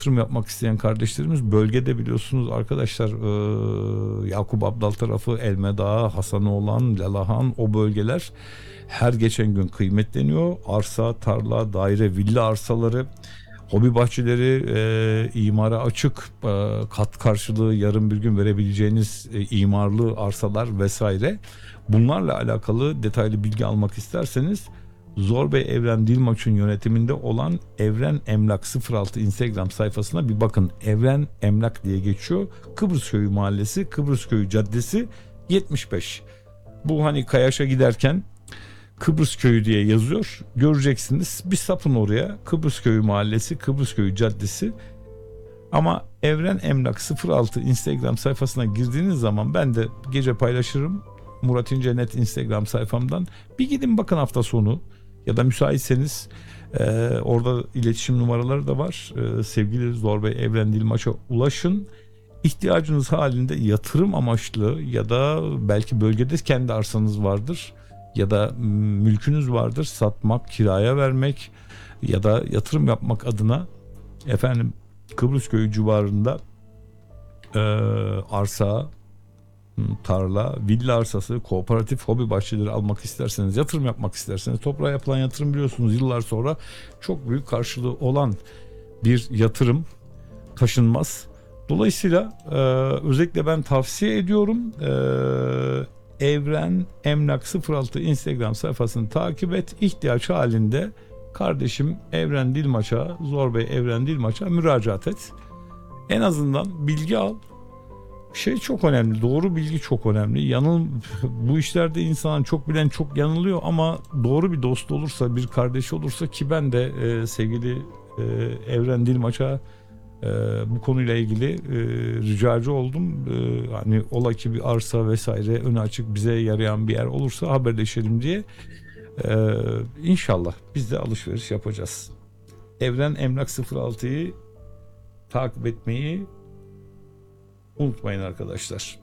yatırım yapmak isteyen kardeşlerimiz bölgede biliyorsunuz arkadaşlar, Yakup Abdal tarafı, Elme Dağı, Hasanoğlan, Lalahan, o bölgeler her geçen gün kıymetleniyor. Arsa, tarla, daire, villa arsaları, hobi bahçeleri, imara açık, kat karşılığı yarın bir gün verebileceğiniz imarlı arsalar vesaire. Bunlarla alakalı detaylı bilgi almak isterseniz Zor Bey Evren Dilmaç'ın yönetiminde olan Evren Emlak 06 Instagram sayfasına bir bakın. Evren Emlak diye geçiyor. Kıbrısköyü Mahallesi, Kıbrısköyü Caddesi 75. Bu hani Kayaş'a giderken Kıbrısköyü diye yazıyor. Göreceksiniz. Bir sapın oraya. Kıbrısköyü Mahallesi, Kıbrısköyü Caddesi. Ama Evren Emlak 06 Instagram sayfasına girdiğiniz zaman ben de gece paylaşırım. Murat İnce Net Instagram sayfamdan. Bir gidin bakın hafta sonu ya da müsaitseniz, orada iletişim numaraları da var. Sevgili Zor Bey Evren Dilmaç'a ulaşın. İhtiyacınız halinde yatırım amaçlı ya da belki bölgede kendi arsanız vardır ya da mülkünüz vardır, satmak, kiraya vermek ya da yatırım yapmak adına efendim Kıbrısköyü civarında arsa, tarla, villa arsası, kooperatif, hobi bahçeleri almak isterseniz, yatırım yapmak isterseniz, toprağa yapılan yatırım biliyorsunuz yıllar sonra çok büyük karşılığı olan bir yatırım, taşınmaz. Dolayısıyla özellikle ben tavsiye ediyorum. Evren Emlak 06 Instagram sayfasını takip et. İhtiyaç halinde kardeşim Evren Dilmaç'a, Zor Bey Evren Dilmaç'a müracaat et. En azından bilgi al. Şey çok önemli, doğru bilgi çok önemli. Bu işlerde insan çok bilen çok yanılıyor ama doğru bir dost olursa, bir kardeş olursa, ki ben de sevgili Evren Dilmaç'a bu konuyla ilgili ricacı oldum. Hani ola ki bir arsa vesaire önü açık bize yarayan bir yer olursa haberleşelim diye. İnşallah biz de alışveriş yapacağız. Evren Emlak 06'yı takip etmeyi unutmayın arkadaşlar.